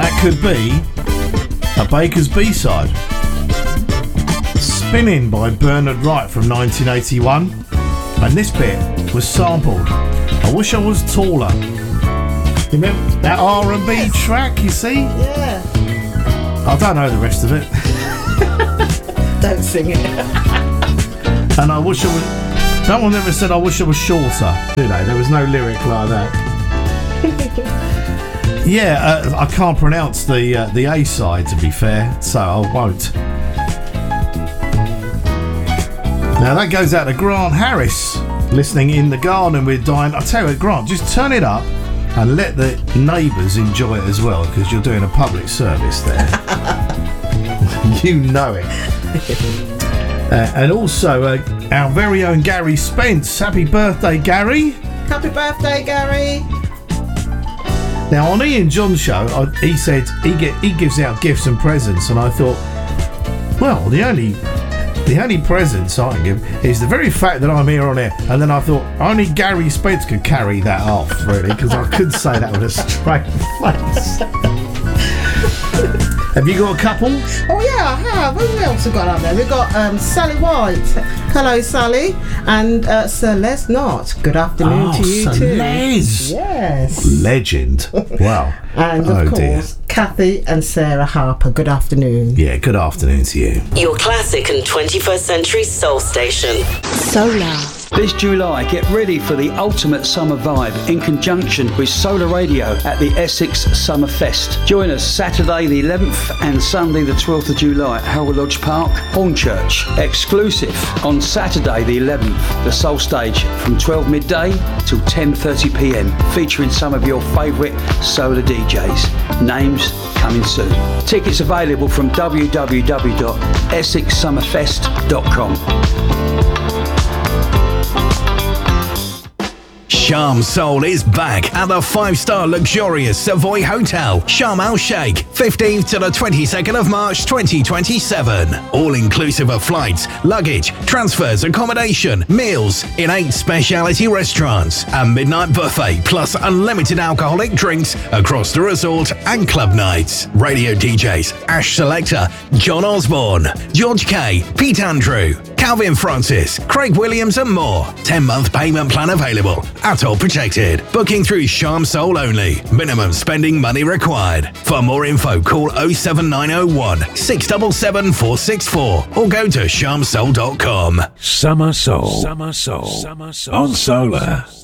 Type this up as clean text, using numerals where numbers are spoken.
That could be a Baker's B-side. Spinning by Bernard Wright from 1981. And this bit was sampled. I wish I was taller. You remember that R&B track, you see? Yeah. I don't know the rest of it. Don't sing it. And I wish I was... No one ever said I wish I was shorter, do they? There was no lyric like that. Yeah, I can't pronounce the A-side, to be fair, so I won't. Now that goes out to Grant Harris, listening in the garden with Diane. I'll tell you what, Grant, just turn it up and let the neighbours enjoy it as well, because you're doing a public service there. You know it. And also our very own Gary Spence. Happy birthday, Gary. Happy birthday, Gary. Now on Ian John's show, he said he gives out gifts and presents, and I thought, well, the only presents I can give is the very fact that I'm here on air. And then I thought only Gary Spence could carry that off, really, because I could say that with a straight face. Have you got a couple? Oh yeah, I have. Who else have got up there? We've got Sally White. Hello, Sally. And Sir Les Knott. Good afternoon to you Sir too. Les. Yes. Legend. Wow. And of course, dear. Kathy and Sarah Harper. Good afternoon. Yeah, good afternoon to you. Your classic and 21st century soul station. Solar. This July, get ready for the ultimate summer vibe in conjunction with Solar Radio at the Essex Summer Fest. Join us Saturday the 11th and Sunday the 12th of July at Howell Lodge Park, Hornchurch. Exclusive on Saturday the 11th, the Soul Stage from 12 midday till 10:30pm, featuring some of your favourite solar DJs. Names coming soon. Tickets available from www.essexsummerfest.com. Sharm Soul is back at the 5-star luxurious Savoy Hotel, Sharm El Sheikh, 15th to the 22nd of March 2027. All inclusive of flights, luggage, transfers, accommodation, meals in 8 specialty restaurants, a midnight buffet, plus unlimited alcoholic drinks across the resort and club nights. Radio DJs Ash Selector, John Osborne, George K, Pete Andrew, Calvin Francis, Craig Williams and more. 10-month payment plan available. At all protected. Booking through Sharm Soul only. Minimum spending money required. For more info, call 07901 677 464 or go to sharmsoul.com. Summer Soul. Summer Soul. Summer Soul. On Solar.